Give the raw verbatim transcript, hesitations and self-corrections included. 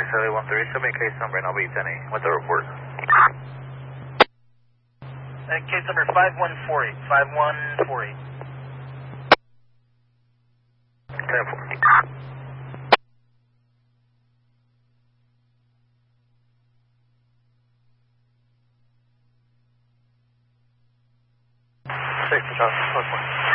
seven one three, show me case number and I'll be attending with the report. Uh, case number five one four eight, five one four eight. ten four. Six, one, one.